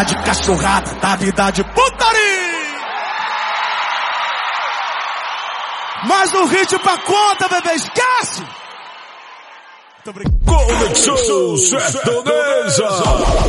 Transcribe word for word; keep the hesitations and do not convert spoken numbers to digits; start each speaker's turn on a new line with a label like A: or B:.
A: De cachorrada, da vida de putaria. Mais um hit pra conta, bebê, esquece.
B: Conexão Sertaneja.